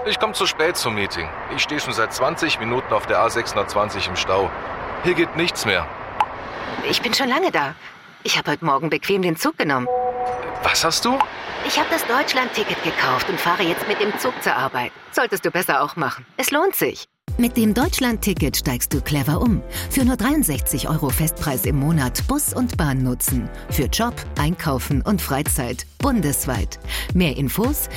Ich komme zu spät zum Meeting. Ich stehe schon seit 20 Minuten auf der A620 im Stau. Hier geht nichts mehr. Ich bin schon lange da. Ich habe heute Morgen bequem den Zug genommen. Was hast du? Ich habe das Deutschland-Ticket gekauft und fahre jetzt mit dem Zug zur Arbeit. Solltest du besser auch machen. Es lohnt sich. Mit dem Deutschland-Ticket steigst du clever um. Für nur 63 € Festpreis im Monat Bus und Bahn nutzen. Für Job, Einkaufen und Freizeit. Bundesweit. Mehr Infos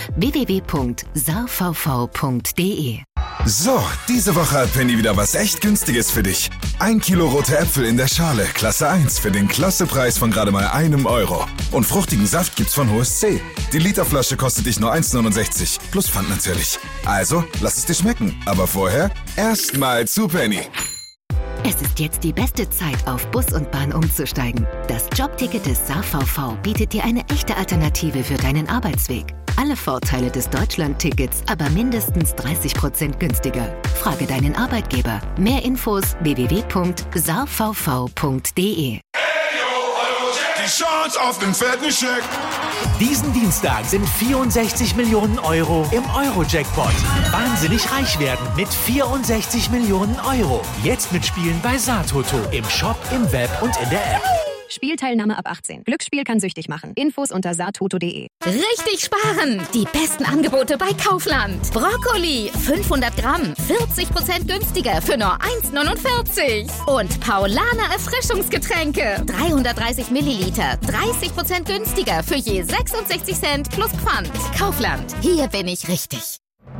www.saarvv.de. So, diese Woche hat Penny wieder was echt Günstiges für dich. 1 Kilo rote Äpfel in der Schale, Klasse 1, für den Klassepreis von gerade mal €1. Und fruchtigen Saft gibt's von HSC. Die Literflasche kostet dich nur 1,69, plus Pfand natürlich. Also, lass es dir schmecken. Aber vorher erstmal zu Penny. Es ist jetzt die beste Zeit, auf Bus und Bahn umzusteigen. Das Jobticket des SaarVV bietet dir eine echte Alternative für deinen Arbeitsweg. Alle Vorteile des Deutschland-Tickets, aber mindestens 30% günstiger. Frage deinen Arbeitgeber. Mehr Infos www.saarvv.de. Die Chance auf den fetten Scheck. Diesen Dienstag sind 64 Millionen € im Euro-Jackpot. Wahnsinnig reich werden mit 64 Millionen €. Jetzt mitspielen bei Saartoto. Im Shop, im Web und in der App. Spielteilnahme ab 18. Glücksspiel kann süchtig machen. Infos unter saartoto.de. Richtig sparen! Die besten Angebote bei Kaufland. Brokkoli, 500 Gramm, 40% günstiger für nur 1,49. Und Paulaner Erfrischungsgetränke, 330 Milliliter, 30% günstiger für je 66 Cent plus Pfand. Kaufland, hier bin ich richtig.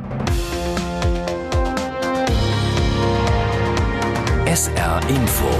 SR Info.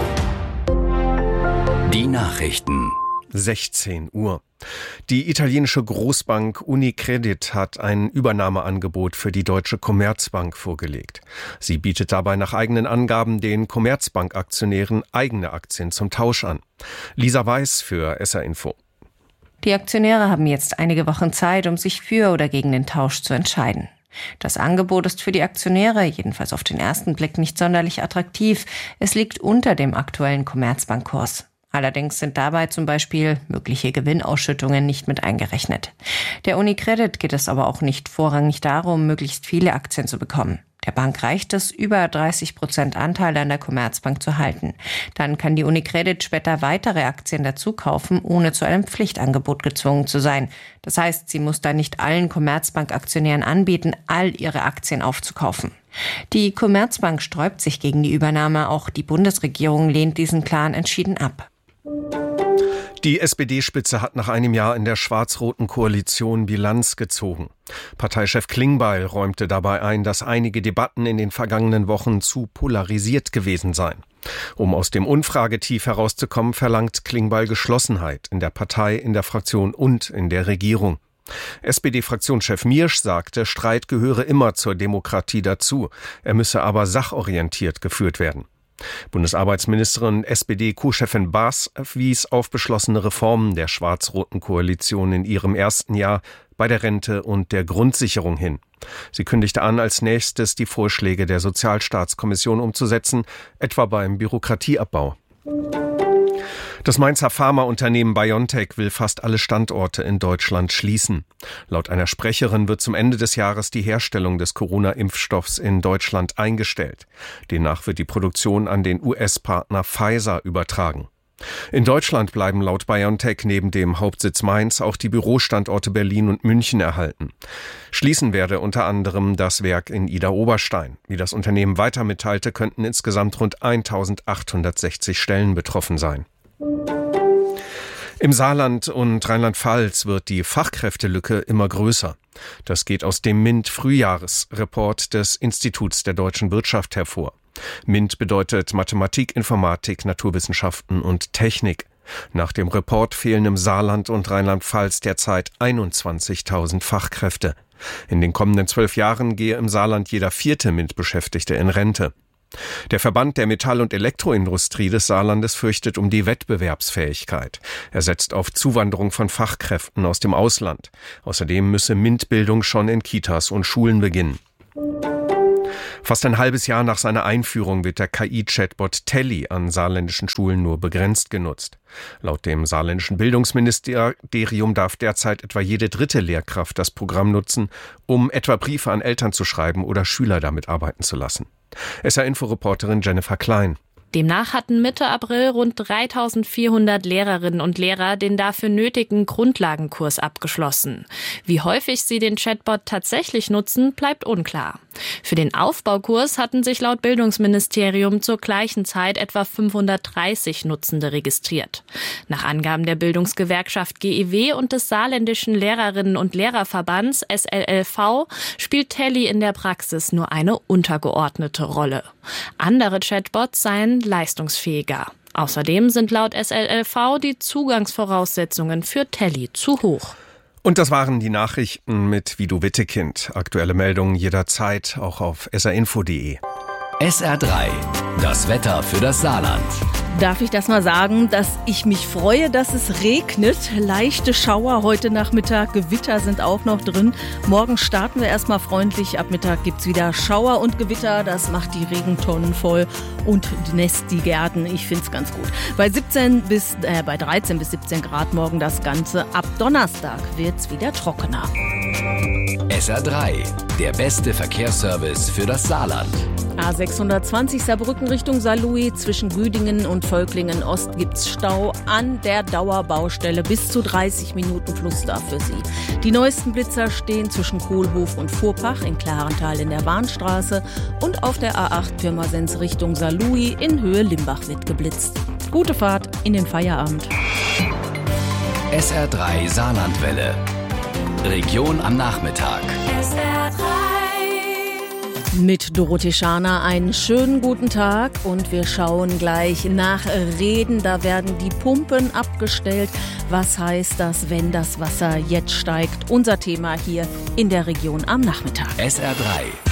Die Nachrichten. 16 Uhr. Die italienische Großbank Unicredit hat ein Übernahmeangebot für die Deutsche Commerzbank vorgelegt. Sie bietet dabei nach eigenen Angaben den Commerzbank-Aktionären eigene Aktien zum Tausch an. Lisa Weiß für SR Info. Die Aktionäre haben jetzt einige Wochen Zeit, um sich für oder gegen den Tausch zu entscheiden. Das Angebot ist für die Aktionäre, jedenfalls auf den ersten Blick, nicht sonderlich attraktiv. Es liegt unter dem aktuellen Commerzbankkurs. Allerdings sind dabei zum Beispiel mögliche Gewinnausschüttungen nicht mit eingerechnet. Der Unicredit geht es aber auch nicht vorrangig darum, möglichst viele Aktien zu bekommen. Der Bank reicht es, über 30% Anteile an der Commerzbank zu halten. Dann kann die Unicredit später weitere Aktien dazu kaufen, ohne zu einem Pflichtangebot gezwungen zu sein. Das heißt, sie muss dann nicht allen Commerzbank-Aktionären anbieten, all ihre Aktien aufzukaufen. Die Commerzbank sträubt sich gegen die Übernahme. Auch die Bundesregierung lehnt diesen Plan entschieden ab. Die SPD-Spitze hat nach einem Jahr in der schwarz-roten Koalition Bilanz gezogen. Parteichef Klingbeil räumte dabei ein, dass einige Debatten in den vergangenen Wochen zu polarisiert gewesen seien. Um aus dem Umfragetief herauszukommen, verlangt Klingbeil Geschlossenheit in der Partei, in der Fraktion und in der Regierung. SPD-Fraktionschef Miersch sagte, Streit gehöre immer zur Demokratie dazu. Er müsse aber sachorientiert geführt werden. Bundesarbeitsministerin SPD-Co-Chefin Baas wies auf beschlossene Reformen der schwarz-roten Koalition in ihrem ersten Jahr bei der Rente und der Grundsicherung hin. Sie kündigte an, als nächstes die Vorschläge der Sozialstaatskommission umzusetzen, etwa beim Bürokratieabbau. Das Mainzer Pharmaunternehmen BioNTech will fast alle Standorte in Deutschland schließen. Laut einer Sprecherin wird zum Ende des Jahres die Herstellung des Corona-Impfstoffs in Deutschland eingestellt. Demnach wird die Produktion an den US-Partner Pfizer übertragen. In Deutschland bleiben laut BioNTech neben dem Hauptsitz Mainz auch die Bürostandorte Berlin und München erhalten. Schließen werde unter anderem das Werk in Idar-Oberstein. Wie das Unternehmen weiter mitteilte, könnten insgesamt rund 1.860 Stellen betroffen sein. Im Saarland und Rheinland-Pfalz wird die Fachkräftelücke immer größer. Das geht aus dem MINT-Frühjahresreport des Instituts der deutschen Wirtschaft hervor. MINT bedeutet Mathematik, Informatik, Naturwissenschaften und Technik. Nach dem Report fehlen im Saarland und Rheinland-Pfalz derzeit 21.000 Fachkräfte. In den kommenden 12 Jahren gehe im Saarland jeder 4. MINT-Beschäftigte in Rente. Der Verband der Metall- und Elektroindustrie des Saarlandes fürchtet um die Wettbewerbsfähigkeit. Er setzt auf Zuwanderung von Fachkräften aus dem Ausland. Außerdem müsse MINT-Bildung schon in Kitas und Schulen beginnen. Fast ein halbes Jahr nach seiner Einführung wird der KI-Chatbot Telly an saarländischen Schulen nur begrenzt genutzt. Laut dem saarländischen Bildungsministerium darf derzeit etwa jede dritte Lehrkraft das Programm nutzen, um etwa Briefe an Eltern zu schreiben oder Schüler damit arbeiten zu lassen. SR-Info-Reporterin Jennifer Klein. Demnach hatten Mitte April rund 3.400 Lehrerinnen und Lehrer den dafür nötigen Grundlagenkurs abgeschlossen. Wie häufig sie den Chatbot tatsächlich nutzen, bleibt unklar. Für den Aufbaukurs hatten sich laut Bildungsministerium zur gleichen Zeit etwa 530 Nutzende registriert. Nach Angaben der Bildungsgewerkschaft GEW und des saarländischen Lehrerinnen- und Lehrerverbands SLLV spielt Telly in der Praxis nur eine untergeordnete Rolle. Andere Chatbots seien leistungsfähiger. Außerdem sind laut SLLV die Zugangsvoraussetzungen für Telly zu hoch. Und das waren die Nachrichten mit Vido Wittekind. Aktuelle Meldungen jederzeit auch auf srinfo.de. SR3, das Wetter für das Saarland. Darf ich das mal sagen, dass ich mich freue, dass es regnet. Leichte Schauer heute Nachmittag, Gewitter sind auch noch drin. Morgen starten wir erstmal freundlich. Ab Mittag gibt's wieder Schauer und Gewitter. Das macht die Regentonnen voll und nässt die Gärten. Ich find's ganz gut. Bei 13 bis 17 Grad morgen das Ganze. Ab Donnerstag wird's wieder trockener. SR3, der beste Verkehrsservice für das Saarland. A620 Saarbrücken Richtung Saarlouis. Zwischen Güdingen und Völklingen Ost gibt's Stau an der Dauerbaustelle. Bis zu 30 Minuten plus da für Sie. Die neuesten Blitzer stehen zwischen Kohlhof und Fuhrpach in Klarental in der Bahnstraße. Und auf der A8 Pirmasens Richtung Saarlouis in Höhe Limbach wird geblitzt. Gute Fahrt in den Feierabend. SR3 Saarlandwelle. Region am Nachmittag. SR3. Mit Dorothee Schaner einen schönen guten Tag und wir schauen gleich nach Reden. Da werden die Pumpen abgestellt. Was heißt das, wenn das Wasser jetzt steigt? Unser Thema hier in der Region am Nachmittag. SR3.